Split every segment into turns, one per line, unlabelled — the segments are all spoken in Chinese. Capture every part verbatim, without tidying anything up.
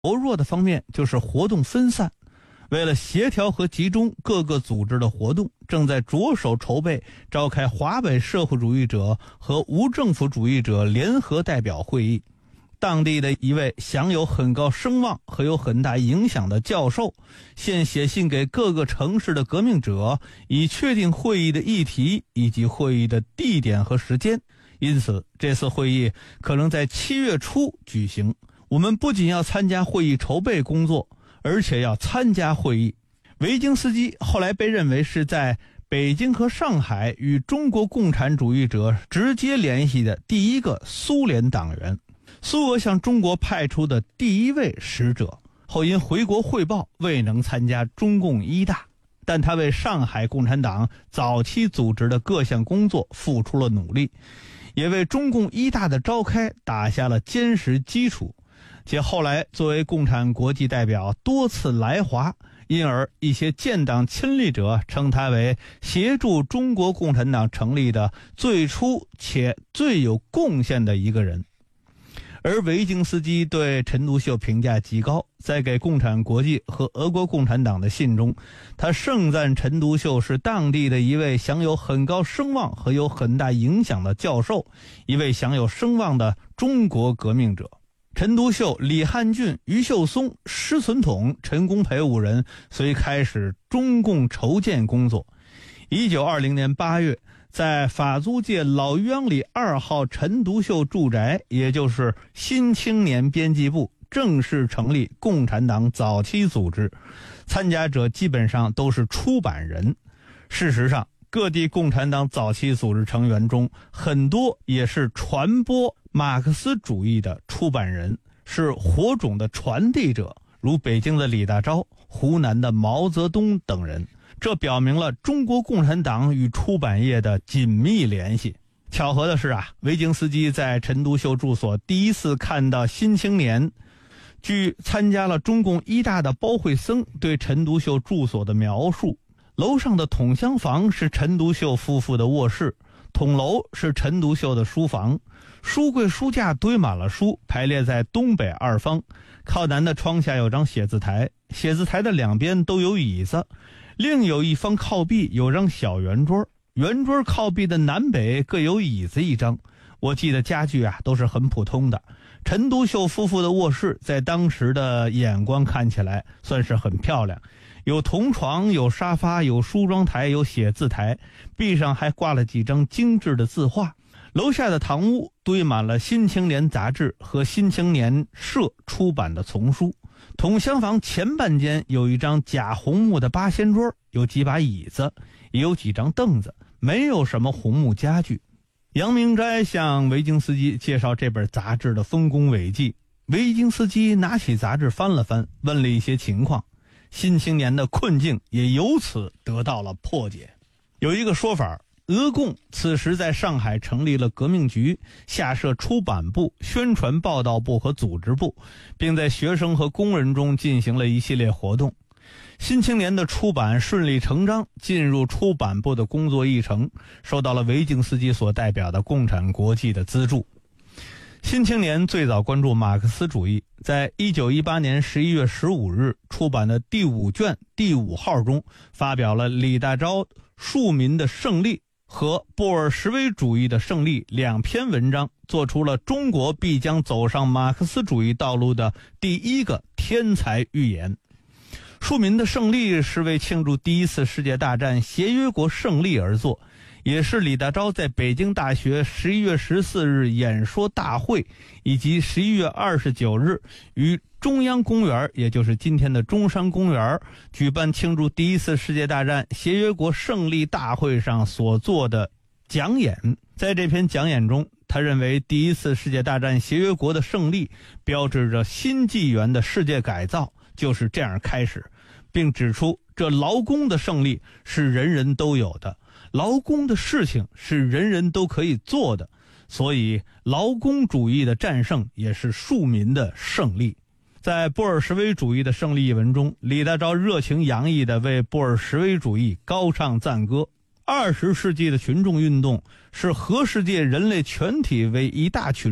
薄弱的方面就是活动分散。为了协调和集中各个组织的活动，正在着手筹备召开华北社会主义者和无政府主义者联合代表会议。当地的一位享有很高声望和有很大影响的教授，现写信给各个城市的革命者，以确定会议的议题以及会议的地点和时间。因此，这次会议可能在七月初举行。我们不仅要参加会议筹备工作，而且要参加会议。维京斯基后来被认为是在北京和上海与中国共产主义者直接联系的第一个苏联党员，苏俄向中国派出的第一位使者，后因回国汇报未能参加中共一大，但他为上海共产党早期组织的各项工作付出了努力，也为中共一大的召开打下了坚实基础，且后来作为共产国际代表多次来华，因而一些建党亲历者称他为协助中国共产党成立的最初且最有贡献的一个人。而维京斯基对陈独秀评价极高，在给共产国际和俄国共产党的信中，他盛赞陈独秀是当地的一位享有很高声望和有很大影响的教授，一位享有声望的中国革命者。陈独秀、李汉俊、余秀松、施存统、陈公培五人遂开始中共筹建工作。一九二零年八月，在法租界老渔阳里二号陈独秀住宅，也就是新青年编辑部，正式成立共产党早期组织，参加者基本上都是出版人。事实上，各地共产党早期组织成员中，很多也是传播马克思主义的出版人，是火种的传递者，如北京的李大钊、湖南的毛泽东等人。这表明了中国共产党与出版业的紧密联系。巧合的是啊，维京斯基在陈独秀住所第一次看到《新青年》。据参加了中共一大的包惠僧对陈独秀住所的描述，楼上的筒厢房是陈独秀夫妇的卧室，筒楼是陈独秀的书房，书柜书架堆满了书，排列在东北二方。靠南的窗下有张写字台，写字台的两边都有椅子，另有一方靠壁有张小圆桌，圆桌靠壁的南北各有椅子一张。我记得家具啊都是很普通的。陈独秀夫妇的卧室在当时的眼光看起来算是很漂亮，有铜床，有沙发，有梳妆台，有写字台，壁上还挂了几张精致的字画。楼下的堂屋堆满了《新青年》杂志和《新青年》社出版的丛书。筒厢房前半间有一张假红木的八仙桌，有几把椅子，也有几张凳子，没有什么红木家具。杨明斋向维京斯基介绍这本杂志的丰功伟绩，维京斯基拿起杂志翻了翻，问了一些情况，新青年的困境也由此得到了破解。有一个说法，俄共此时在上海成立了革命局，下设出版部、宣传报道部和组织部，并在学生和工人中进行了一系列活动。新青年的出版顺理成章进入出版部的工作议程，受到了维京斯基所代表的共产国际的资助。新青年最早关注马克思主义，在一九一八年十一月十五日出版的第五卷第五号中，发表了李大钊庶民的胜利和布尔什维主义的胜利两篇文章，做出了中国必将走上马克思主义道路的第一个天才预言。庶民的胜利是为庆祝第一次世界大战协约国胜利而作，也是李大钊在北京大学十一月十四日演说大会以及十一月二十九日于中央公园，也就是今天的中山公园举办庆祝第一次世界大战协约国胜利大会上所做的讲演。在这篇讲演中，他认为第一次世界大战协约国的胜利标志着新纪元的世界改造就是这样开始，并指出这劳工的胜利是人人都有的，劳工的事情是人人都可以做的，所以劳工主义的战胜也是庶民的胜利。在布尔什维主义的胜利一文中，李大钊热情洋溢地为布尔什维主义高唱赞歌。二十世纪的群众运动是和世界人类全体为一大群众，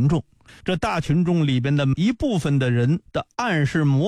这大群众里边的一部分的人的暗示模